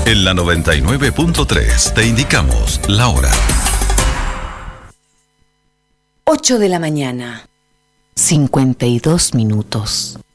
En la 99.3 te indicamos la hora. 8 de la mañana, 52 minutos.